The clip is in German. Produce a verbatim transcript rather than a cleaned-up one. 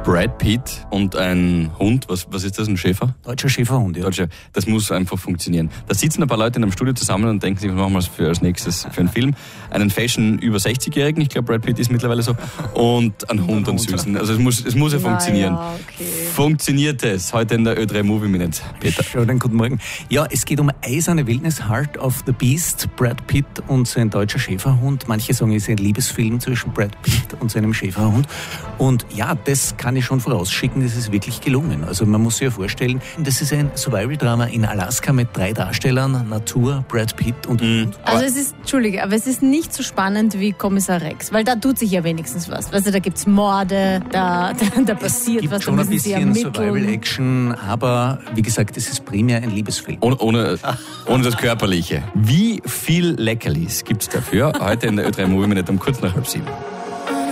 Brad Pitt und ein Hund, was, was ist das, ein Schäfer? Deutscher Schäferhund, ja. Deutscher, das muss einfach funktionieren. Da sitzen ein paar Leute in einem Studio zusammen und denken sich, was machen wir für als nächstes für einen Film? Einen Fashion über sechzigjährigen, ich glaube Brad Pitt ist mittlerweile so, und einen Hund, einen Süßen. Also es muss, es muss ja funktionieren. Ja, okay. Funktioniert es heute in der Ö drei Movie Minute, Peter? Schönen guten Morgen. Ja, es geht um Eiserne Wildnis, Heart of the Beast, Brad Pitt und sein deutscher Schäferhund. Manche sagen, es ist ein Liebesfilm zwischen Brad Pitt und seinem Schäferhund. Und ja, das kann ich schon vorausschicken, das ist wirklich gelungen. Also man muss sich ja vorstellen, das ist ein Survival-Drama in Alaska mit drei Darstellern, Natur, Brad Pitt und Mhm. Also es ist, Entschuldige, aber es ist nicht so spannend wie Kommissar Rex, weil da tut sich ja wenigstens was. Weißt du, da gibt's Morde, da, da, da passiert gibt was, da schon ein müssen sie bisschen ermitteln. Survival-Action, aber wie gesagt, es ist primär ein Liebesfilm. Ohne, ohne, ohne das Körperliche. Wie viel Leckerlis gibt's dafür? Heute in der Ö drei Movie Minute um kurz nach halb sieben.